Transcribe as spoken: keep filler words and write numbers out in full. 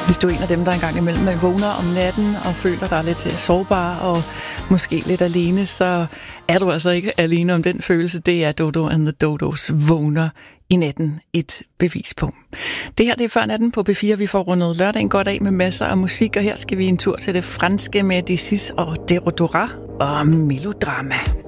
Hvis du er en af dem, der engang imellem vågner om natten og føler dig lidt sårbar og måske lidt alene, så er du altså ikke alene om den følelse. Det er Dodo and the Dodos vågner i natten et bevis på. Det her det er Før Natten på B fire. Vi får rundet lørdagen godt af med masser af musik, og her skal vi en tur til det franske med Decis og Derodora og melodrama.